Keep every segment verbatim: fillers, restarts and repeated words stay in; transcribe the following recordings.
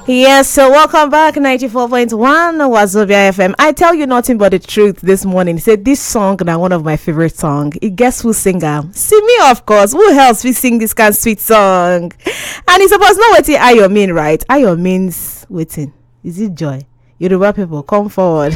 Yes, so welcome back, ninety-four point one Wazobia F M. I tell you nothing but the truth this morning. Said this song now one of my favorite song. It guess who singer? See me, of course. Who else we sing this kind of sweet song? And it's supposed not waiting Ayo mean, right? Ayo means waiting. Is it joy? Yoruba people, come forward.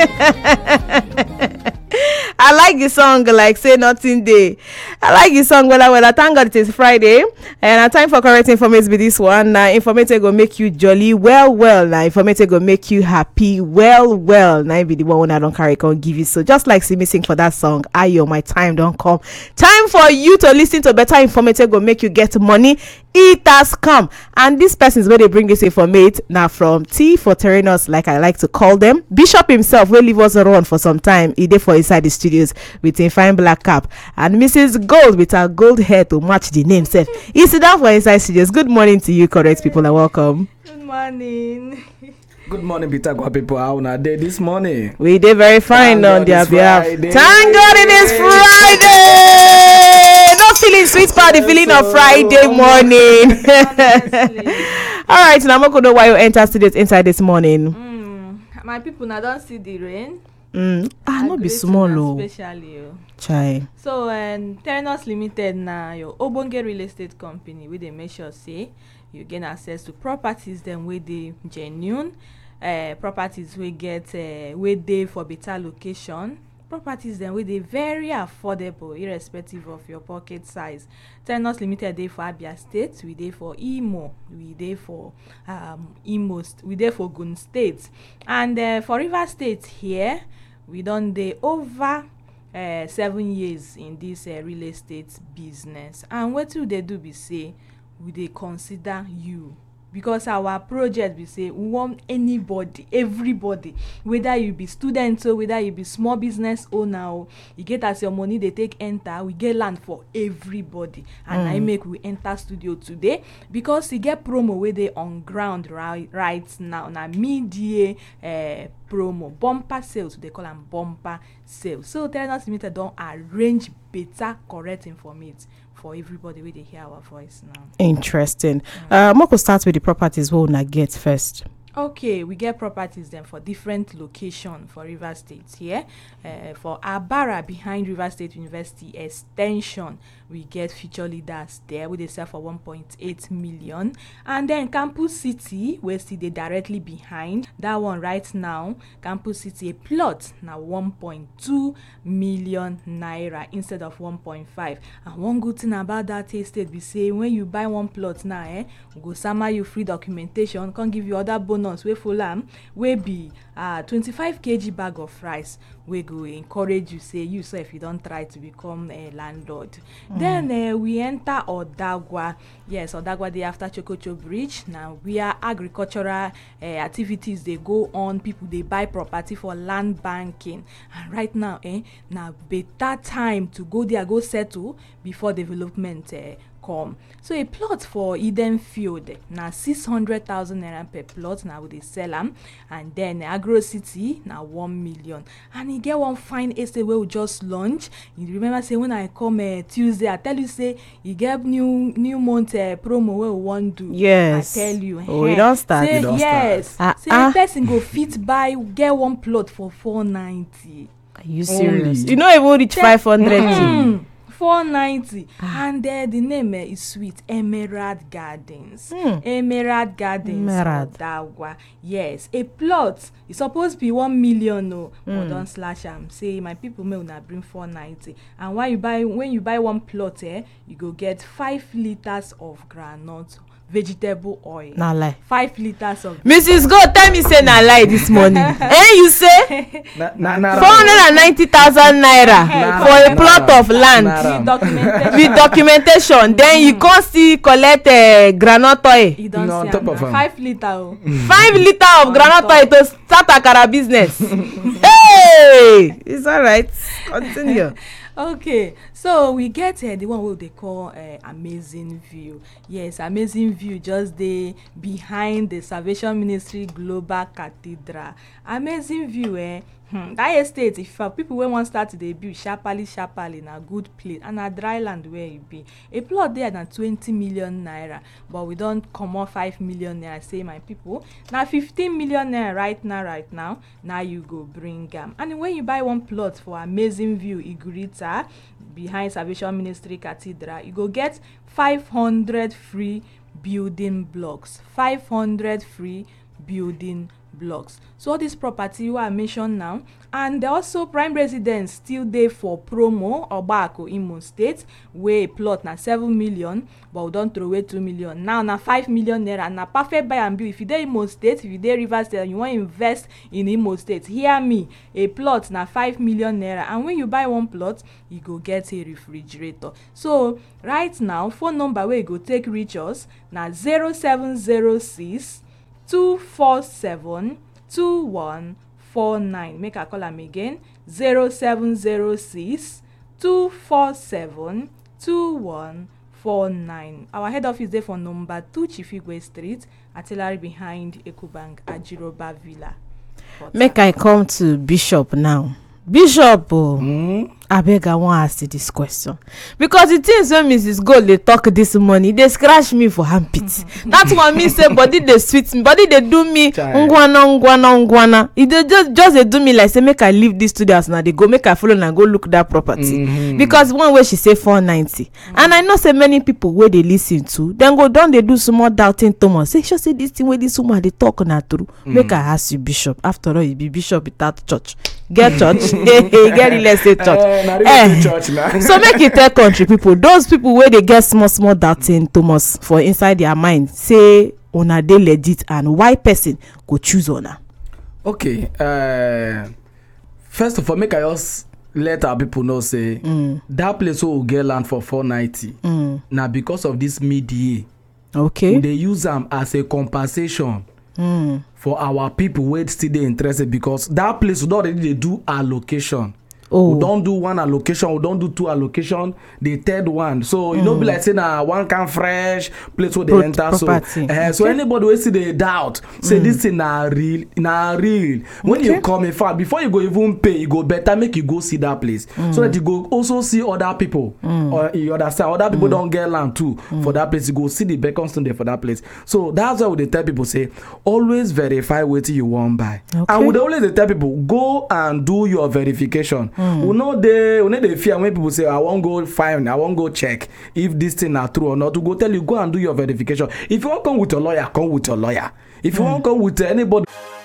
I like the song, like say nothing day. I like the song, well, well, I thank God it is Friday. And a time for correct information with this one. Now, information go make you jolly, well, well. Now, information go make you happy, well, well. Now, be the one when I don't carry can give you. So, just like see me sing for that song, Ayo, my time don't come. Time for you to listen to better information go make you get money. It has come. And this person is where they bring this information now from T for Terranos, like I like to call them. Bishop himself will leave us around for some time. He did for inside the studios with a fine black cap. And Missus Gold with her gold hair to match the name self. He sit down for inside studios. Good morning to you, correct people, and welcome. Good morning. Good morning, Bitagwa people. How are they this morning? We did very fine Thank on God their it's behalf. Friday. Thank God it is Friday. Not feeling sweet part, the feeling of Friday morning. All right, now I'm not going to know why you enter studios inside this morning. Mm, my people now don't see the rain. Mm. Ah, I not be greet small, una oh. Especially, oh. Chai. So, um, Terranos Limited now your Obonge real estate company where they make sure say you gain access to properties them where they genuine, uh, properties we get uh, where they for better location. Properties then with a very affordable irrespective of your pocket size. Terranos Limited dey for Abia State, we dey for Imo, we dey for um Imo, we dey for Gun State, and uh, for River State here we don dey over uh, seven years in this uh, real estate business. And wetin we dey do be say we dey consider you. Because our project we say we want anybody, everybody, whether you be student or whether you be small business owner or you get as your money they take enter, we get land for everybody. And mm. I make we enter studio today because you get promo where they on ground right right now. Now media uh, promo bumper sales, they call them bumper sales. So Terranos Limited don't arrange better correct information for everybody where they hear our voice now. Interesting. Mm. Uh, Moko start with the properties we wanna get first. Okay, we get properties then for different location for River State here. Uh, for Abara behind River State University Extension, we get future leaders there where they sell for one point eight million. And then Campus City, where see they directly behind that one right now. Campus City a plot now one point two million naira instead of one point five. And one good thing about that estate we say when you buy one plot now, eh, we go sama you free documentation, can give you other bonus. We full am we be uh twenty-five kilograms bag of rice. We go encourage you say you so if you don't try to become a landlord. Mm. Then uh, we enter Odagwa. Yes, Odagwa day after Chokocho Bridge. Now we are agricultural uh, activities they go on. People they buy property for land banking. And right now, eh, now better time to go there go settle before development. Uh, come. So a plot for Eden Field now six hundred thousand naira per plot now with the sell am, and then Agro City now one million. And you get one fine estate where we just launch. You remember say when I come uh, Tuesday, I tell you say you get new new month uh, promo where we want to. Yes. I tell you. Oh, we don't start. Say, we don't yes. start. Say Uh, a person go fit buy get one plot for four ninety. Are you serious? Only. You know even reach five hundred. Mm. four ninety. Ah. And uh, the name uh, is sweet. Emerald Gardens. Mm. Emerald Gardens. Emerald. Odagwa. Yes. A plot is supposed to be one million. No, mm. But don't slash am. Say my people may not bring four ninety. And when you buy when you buy one plot, eh, you go get five liters of groundnut vegetable oil. Nah lie. Five liters of. Missus Go tell me say na lie this morning. Eh, you say Na, na, na, four hundred and ninety thousand naira Nah, for a nah, plot nah, of land nah, nah. With documentation. with documentation. Then you come still collect uh, groundnut oil. You don't No, on see top am of na. am. Five liter. Oh. Five liter of On groundnut top. oil to start akara business. Hey, it's all right. Continue. Okay, so we get uh, the one wey they call uh, Amazing View. Yes, Amazing View just dey behind the Salvation Ministry Global Cathedral. Amazing View, eh, Hmm, that estate, if uh, people wey wan start to dey build sharparly sharparly na good place and na dry land where e be. A plot there na twenty million naira, but we don comot five million naira say my people na fifteen million naira right now right now na you go bring am. And when you buy one plot for amazing view Igurita behind Salvation Ministry Cathedral, you go get five hundred free building blocks. five hundred free building blocks. So all this property wey I mention now, and also prime residence still dey for promo Ogbako Imo State, wey plot na seven million but we don throw away two million. Now na five million naira, na perfect buy and build. If you dey Imo State, if you dey Rivers State and you wan invest in Imo State, hear me, a plot na five million naira, and when you buy one plot you go get a refrigerator. So right now phone number wey you go take reach us na zero seven zero six two four seven two one four nine. Make I call am again, zero seven zero six two four seven two one four nine. Our head office dey for number two Chifigwe Street, artillery behind Ecobank, Ajiroba Villa. Make I come to Bishop now. Bishop, oh, Mm? abeg I wan ask you this question, because the things wey Missus Gold dey talk this morning dey scratch me for armpit. That one mean say body dey sweet me, body dey do me ngwana ngwana ngwana. E dey just just dey do me like say make I leave this studio as na dey go, make I follow na go look that property. Mm-hmm. Because one way she say four ninety, mm-hmm. and I know say many people wey dey lis ten to dem go don dey do small doubting Thomas. Say sure say this thing wey this woman dey talk na true. Mm-hmm. Make I ask you, Bishop. After all, you be bishop without church. Get church, get real estate church. Uh, eh. church So make it tell country people, those people where they get small small doubting Thomas for inside their mind, say una dey legit and why person go choose una. Okay, uh, first of all, make I just let our people know say mm. that place wey we get land for four ninety mm. na because of this mid-year. Okay, we dey use am as a compensation. Mm. For our people wey still dey interested, because that place we don already dey do allocation. Oh. We don do one allocation, we don do two allocation, the third one. So you mm. no be like say na one kind fresh place wey dey enter. So, uh, okay. so anybody wey still dey doubt, say mm. this thing na real, na real. When okay. you come, in fact, before you go even pay, you go better make you go see that place, mm. so that you go also see other people. Mm. Or you understand, other people mm. don get land too mm. for that place. You go see the beacon stone there for that place. So that's why we dey tell people say always verify wetin you wan buy, okay. and we dey always dey tell people go and do your verification. Mm. We know they we know they fear when people say I won't go find, I won't go check if this thing are true or not. To go tell you go and do your verification. If you want come with a lawyer, come with a lawyer. If you mm. want come with anybody.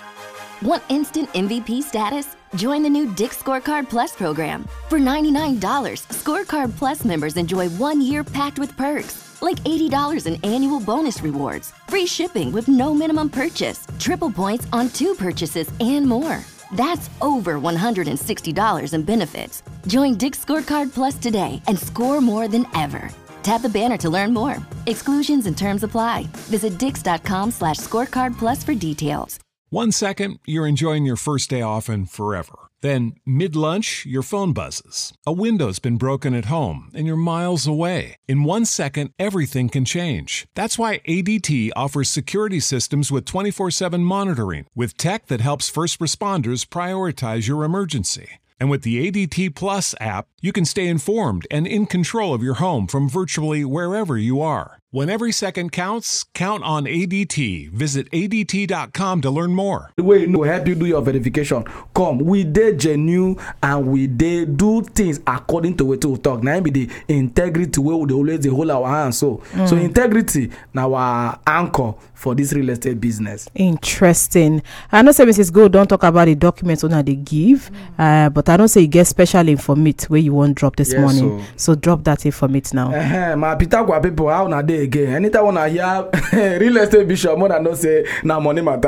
Want instant M V P status? Join the new Dick's Scorecard Plus program. For ninety-nine dollars, Scorecard Plus members enjoy one year packed with perks, like eighty dollars in annual bonus rewards, free shipping with no minimum purchase, triple points on two purchases, and more. That's over one hundred sixty dollars in benefits. Join Dick's Scorecard Plus today and score more than ever. Tap the banner to learn more. Exclusions and terms apply. Visit dix.com slash scorecard plus for details. One second, you're enjoying your first day off and forever. Then, mid-lunch, your phone buzzes. A window's been broken at home and you're miles away. In one second, everything can change. That's why A D T offers security systems with twenty-four seven monitoring, with tech that helps first responders prioritize your emergency. And with the A D T Plus app, you can stay informed and in control of your home from virtually wherever you are. When every second counts, count on A D T. Visit A D T dot com to learn more. The way we help you do your verification. Come, we dey genuine and we dey do things according to what we talk. Now be the integrity where we dey always dey hold our hands. So, mm. so integrity now our anchor for this real estate business. Interesting. I know say Missus Gold don't talk about the documents una they give, mm. uh, but I don't say you get special informate where you want drop this yes, morning. So. so drop that informate now. Uh-huh. My Pitagua people, how na dey again? Anytime when I hear real estate bishop, more than no say na money matter.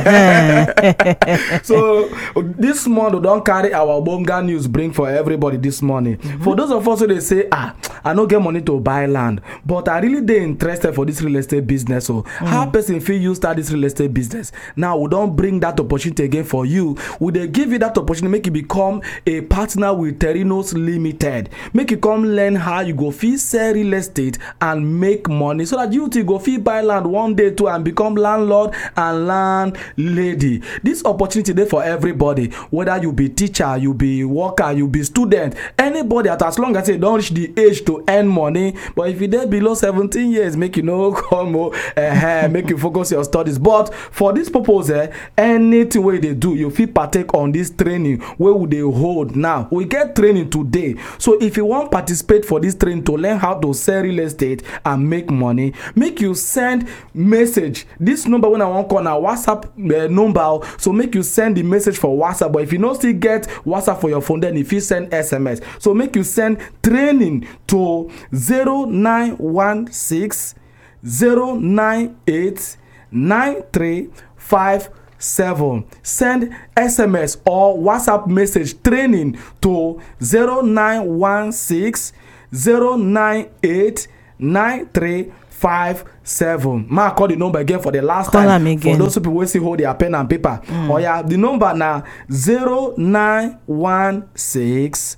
Uh-huh. So this month we don't carry our Bonga news bring for everybody this morning. Mm-hmm. For those of us who they say, ah, I don't get money to buy land, but I really dey interested for this real estate business. So mm. how person feel you start this real estate business? Now we don't bring that opportunity again for you. We they give you that opportunity, make you become a partner with Terinos Limited. Make you come learn how you go fee sell real estate and make money so that you too go fit buy land one day too and become landlord and landlady. This opportunity dey for everybody, whether you be teacher, you be worker, you be student, anybody at as long as you don reach the age to earn money. But if you dey below seventeen years, make you no come o, uh, make you focus your studies. But for this purpose, eh, anything wey you dey do, you fit partake on this training wey we dey hold now. We get training today, so if you wan participate for this training to learn how to sell real estate and make money, make you send message. This number when I wan call na WhatsApp uh, number, so make you send the message for WhatsApp. But if you no still get WhatsApp for your phone, then if you send S M S, so make you send training to zero nine one six zero nine eight nine three five seven. Send S M S or WhatsApp message training to zero nine one six zero nine eight nine three five seven. Ma call the number again for the last call time again. For those people wey still hold their pen and paper. Mm. Oh yeah, the number na zero nine one six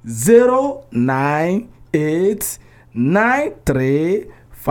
zero nine eight nine three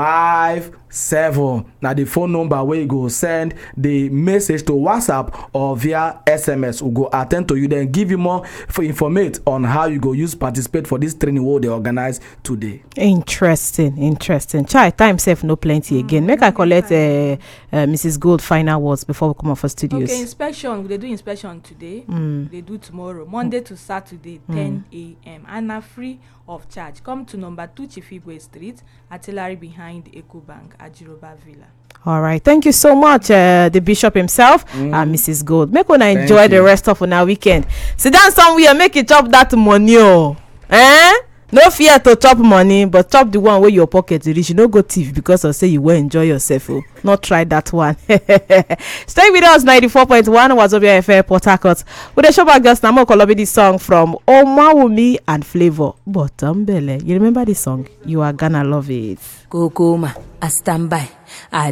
five seven. Na the phone number wey you go send the message to WhatsApp or via S M S. We go attend to you, then give you more for informate on how you go use participate for this training wey they organize today. Interesting, interesting. Chai, time sef no plenty again. Make I collect uh, uh, Missus Gold final words before we come off for studios. Okay, inspection. They do inspection today. Mm. They do tomorrow, Monday to Saturday, mm. ten a.m. and are free of charge. Come to number two Chifigwe Street, Artillery behind EcoBank, Ajiroba Villa. All right, thank you so much, uh, the bishop himself, mm. and Missus Gold. Make una enjoy Thank the you. rest of our weekend. Sit down somewhere, make it chop that money, oh, eh? No fear to chop money, but chop the one where your pocket reach. You no go thief because I say you will enjoy yourself. Oh, not try that one. Stay with us. ninety-four point one Wazobia F M Port Harcourt. With the shop girls, now Kolobi this song from Omawumi and Flavor. Bottom Belle. You remember this song? You are gonna love it. Kokoma, I stand by. I